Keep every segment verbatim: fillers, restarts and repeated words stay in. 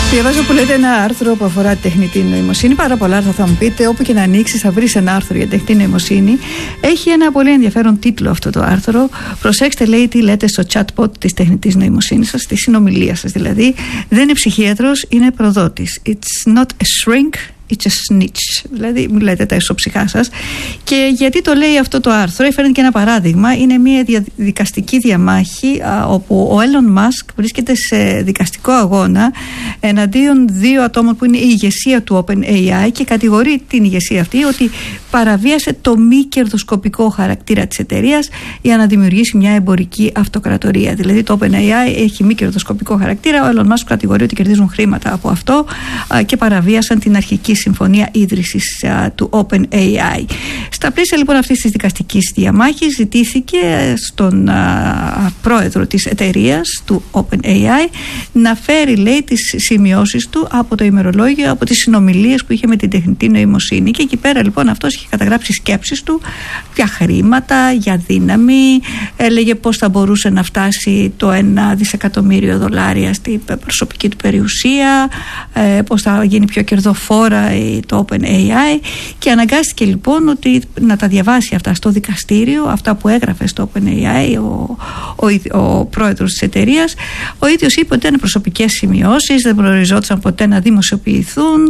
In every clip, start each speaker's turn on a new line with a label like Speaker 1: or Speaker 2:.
Speaker 1: Διαβάζω που λέτε ένα άρθρο που αφορά τη τεχνητή νοημοσύνη. Πάρα πολλά άρθρα θα μου πείτε. Όπου και να ανοίξει, θα βρει ένα άρθρο για τεχνητή νοημοσύνη. Έχει ένα πολύ ενδιαφέρον τίτλο αυτό το άρθρο. Προσέξτε, λέει, τι λέτε στο chatbot τη τεχνητή νοημοσύνη σα, στη συνομιλία σα. Δηλαδή, δεν είναι ψυχίατρος, είναι προδότης. It's not a shrink. It's a snitch, δηλαδή μιλάτε τα ισοψυχά σας. Και γιατί το λέει αυτό το άρθρο, έφερε και ένα παράδειγμα. Είναι μια δικαστική διαμάχη α, όπου ο Elon Musk βρίσκεται σε δικαστικό αγώνα εναντίον δύο ατόμων που είναι η ηγεσία του OpenAI και κατηγορεί την ηγεσία αυτή ότι παραβίασε το μη κερδοσκοπικό χαρακτήρα της εταιρείας για να δημιουργήσει μια εμπορική αυτοκρατορία. Δηλαδή το OpenAI έχει μη κερδοσκοπικό χαρακτήρα, ο Elon Musk κατηγορεί ότι κερδίζουν χρήματα από αυτό α, και παραβίασαν την αρχική συμφωνία ίδρυσης uh, του OpenAI. Στα πλαίσια λοιπόν αυτής της δικαστικής διαμάχης ζητήθηκε στον uh, πρόεδρο της εταιρείας του OpenAI να φέρει, λέει, τις σημειώσεις του από το ημερολόγιο, από τις συνομιλίες που είχε με την τεχνητή νοημοσύνη, και εκεί πέρα λοιπόν αυτός είχε καταγράψει σκέψεις του για χρήματα, για δύναμη, έλεγε πώς θα μπορούσε να φτάσει το ένα δισεκατομμύριο δολάρια στην προσωπική του περιουσία, ε, πώς θα γίνει πιο κερδοφόρα το OpenAI, και αναγκάστηκε λοιπόν ότι να τα διαβάσει αυτά στο δικαστήριο, αυτά που έγραφε στο OpenAI ο, ο, ο πρόεδρος της εταιρείας. Ο ίδιος είπε ότι ήταν προσωπικές σημειώσεις, δεν προοριζόντουσαν ποτέ να δημοσιοποιηθούν.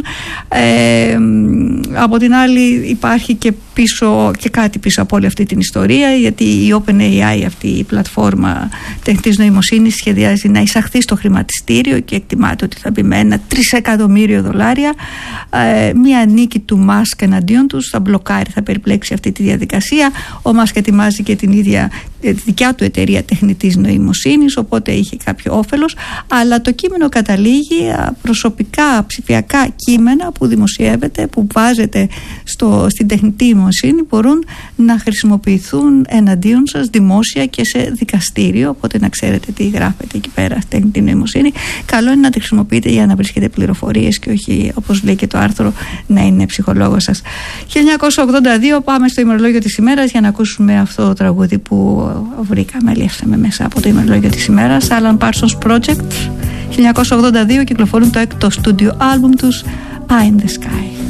Speaker 1: Ε, από την άλλη υπάρχει και πίσω και κάτι πίσω από όλη αυτή την ιστορία, γιατί η OpenAI, αυτή η πλατφόρμα τεχνητής νοημοσύνης, σχεδιάζει να εισαχθεί στο χρηματιστήριο και εκτιμάται ότι θα μπει με ένα τρισεκατομμύριο δολάρια. Ε, μία νίκη του Μάσκ εναντίον τους θα μπλοκάρει, θα περιπλέξει αυτή τη διαδικασία. Ο Μάσκ ετοιμάζει και την ίδια τη δικιά του εταιρεία τεχνητής νοημοσύνης, οπότε είχε κάποιο όφελος, αλλά το κείμενο καταλήγει προσωπικά ψηφιακά κείμενα που δημοσιεύεται, που βάζετε στο, στην τεχνητή νοημοσύνη, μπορούν να χρησιμοποιηθούν εναντίον σας δημόσια και σε δικαστήριο, οπότε να ξέρετε τι γράφετε εκεί πέρα στη τεχνητή νοημοσύνη. Καλό είναι να τη χρησιμοποιείτε για να βρίσκετε πληροφορίες και όχι, όπως λέει και το άρθρο, να είναι ψυχολόγος σας. χίλια εννιακόσια ογδόντα δύο, πάμε στο ημερολόγιο της ημέρας για να ακούσουμε αυτό το τραγούδι που βρήκαμε, αλλιεύσαμε μέσα από το ημερολόγιο της ημέρας. Alan Parsons Project, χίλια εννιακόσια ογδόντα δύο, κυκλοφορούν το έκτο στούντιο άλμπουμ τους, Eye in the Sky.